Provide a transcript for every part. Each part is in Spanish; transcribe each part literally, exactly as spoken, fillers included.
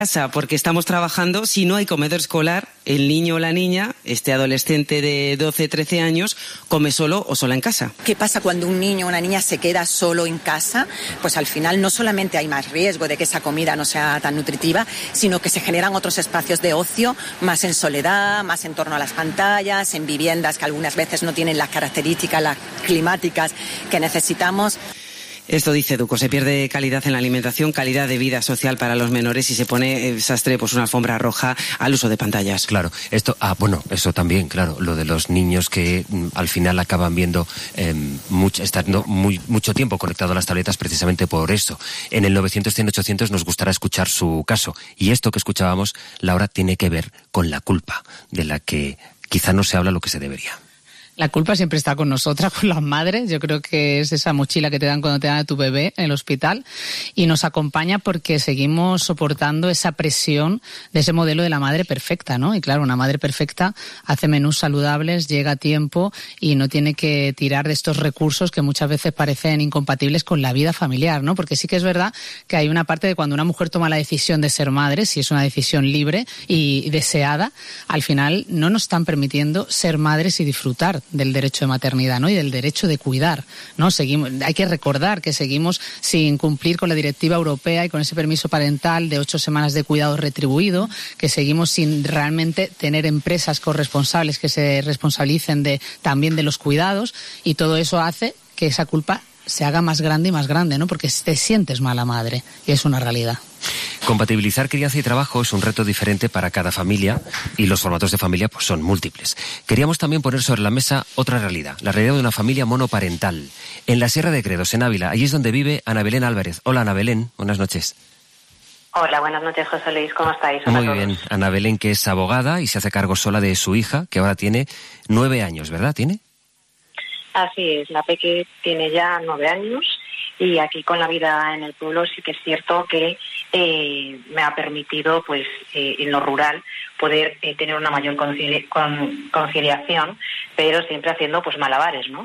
casa porque estamos trabajando, si no hay comedor escolar, el niño o la niña, este adolescente de doce, trece años, come solo o sola en casa. ¿Qué pasa cuando un niño o una niña se queda solo en casa? Pues al final no solamente hay más riesgo de que esa comida no sea tan nutritiva, sino que se generan otros espacios de ocio, más en soledad, más en torno a las pantallas, en viviendas que algunas veces no tienen las características las climáticas que necesitamos. Esto dice Duco, se pierde calidad en la alimentación, calidad de vida social para los menores y se pone, eh, Sastre, pues una alfombra roja al uso de pantallas. Claro, esto, ah, bueno, eso también, claro, lo de los niños que mm, al final acaban viendo, eh, mucho, estando muy, mucho tiempo conectados a las tabletas precisamente por eso. En el novecientos, cien, ochocientos nos gustará escuchar su caso. Y esto que escuchábamos, Laura, tiene que ver con la culpa, de la que quizá no se habla lo que se debería. La culpa siempre está con nosotras, con las madres. Yo creo que es esa mochila que te dan cuando te dan a tu bebé en el hospital y nos acompaña porque seguimos soportando esa presión de ese modelo de la madre perfecta, ¿no? Y claro, una madre perfecta hace menús saludables, llega a tiempo y no tiene que tirar de estos recursos que muchas veces parecen incompatibles con la vida familiar, ¿no? Porque sí que es verdad que hay una parte de cuando una mujer toma la decisión de ser madre, si es una decisión libre y deseada, al final no nos están permitiendo ser madres y disfrutar del derecho de maternidad, ¿no? Y del derecho de cuidar, ¿no? Seguimos, hay que recordar que seguimos sin cumplir con la directiva europea y con ese permiso parental de ocho semanas de cuidado retribuido, que seguimos sin realmente tener empresas corresponsables que se responsabilicen de también de los cuidados, y todo eso hace que esa culpa se haga más grande y más grande, ¿no? Porque te sientes mala madre y es una realidad. Compatibilizar crianza y trabajo es un reto diferente para cada familia y los formatos de familia pues son múltiples. Queríamos también poner sobre la mesa otra realidad, la realidad de una familia monoparental. En la Sierra de Gredos, en Ávila, allí es donde vive Ana Belén Álvarez. Hola, Ana Belén, buenas noches. Hola, buenas noches, José Luis, ¿cómo estáis? Hola. Muy bien, Ana Belén, que es abogada y se hace cargo sola de su hija, que ahora tiene nueve años, ¿verdad? ¿Tiene? Así es, la Peque tiene ya nueve años y aquí con la vida en el pueblo sí que es cierto que eh, me ha permitido, pues, eh, en lo rural poder eh, tener una mayor concili- con, conciliación, pero siempre haciendo, pues, malabares, ¿no?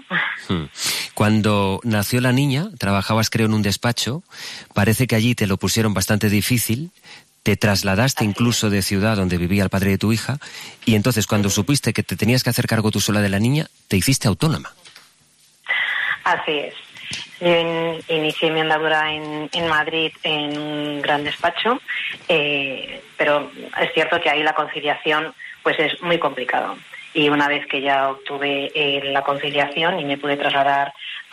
Cuando nació la niña, trabajabas, creo, en un despacho, parece que allí te lo pusieron bastante difícil. Te trasladaste Así incluso es. de ciudad donde vivía el padre de tu hija y entonces cuando sí. supiste que te tenías que hacer cargo tú sola de la niña, te hiciste autónoma. Así es. Yo in, inicié mi andadura en, en Madrid en un gran despacho, eh, pero es cierto que ahí la conciliación pues es muy complicado. Y una vez que ya obtuve eh, la conciliación y me pude trasladar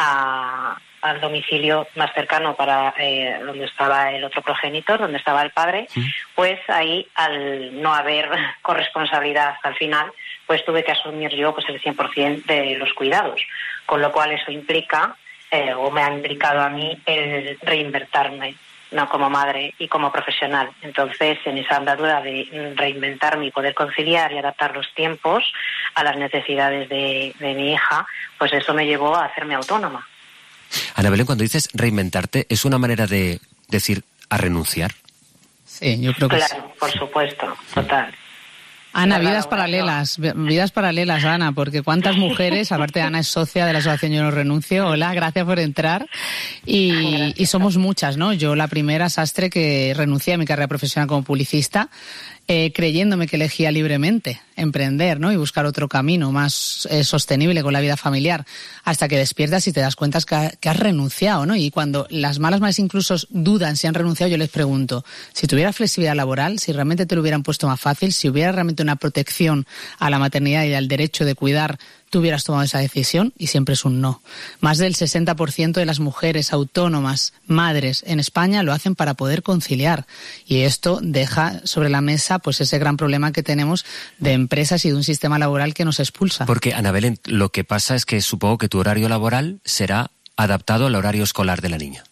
a, al domicilio más cercano para eh, donde estaba el otro progenitor, donde estaba el padre, ¿Sí? pues ahí al no haber corresponsabilidad al final, pues tuve que asumir yo pues el cien por ciento de los cuidados, con lo cual eso implica, eh, o me ha implicado a mí, el reinventarme, no como madre y como profesional. Entonces, en esa andadura de reinventarme y poder conciliar y adaptar los tiempos a las necesidades de, de mi hija, pues eso me llevó a hacerme autónoma. Ana Belén, cuando dices reinventarte, ¿es una manera de decir a renunciar? Sí, yo creo que claro, sí. Por supuesto, total. Ana, vidas paralelas, vidas paralelas, Ana, porque cuántas mujeres, aparte Ana es socia de la Asociación Yo No Renuncio, hola, gracias por entrar, y, y somos muchas, ¿no? Yo la primera, Sastre, que renuncié a mi carrera profesional como publicista, eh, creyéndome que elegía libremente emprender, ¿no? Y buscar otro camino más eh, sostenible con la vida familiar, hasta que despiertas y te das cuenta que, ha, que has renunciado, ¿no? Y cuando las malas madres incluso dudan si han renunciado, yo les pregunto, si tuviera flexibilidad laboral, si realmente te lo hubieran puesto más fácil, si hubiera realmente una protección a la maternidad y al derecho de cuidar, tú hubieras tomado esa decisión, y siempre es un no. Más del sesenta por ciento de las mujeres autónomas, madres en España, lo hacen para poder conciliar. Y esto deja sobre la mesa pues ese gran problema que tenemos de empresas y de un sistema laboral que nos expulsa. Porque, Ana Belén, lo que pasa es que supongo que tu horario laboral será adaptado al horario escolar de la niña.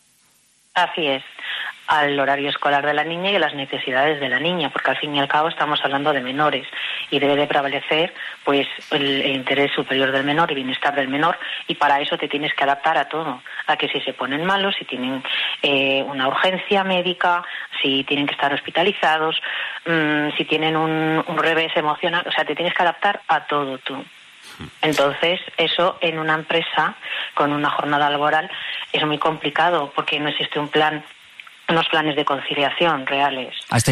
Así es, al horario escolar de la niña y a las necesidades de la niña, porque al fin y al cabo estamos hablando de menores y debe de prevalecer pues el, el interés superior del menor y bienestar del menor, y para eso te tienes que adaptar a todo, a que si se ponen malos, si tienen eh, una urgencia médica, si tienen que estar hospitalizados, mmm, si tienen un, un revés emocional, o sea, te tienes que adaptar a todo tú. Entonces, eso en una empresa con una jornada laboral es muy complicado porque no existe un plan unos planes de conciliación reales. Hasta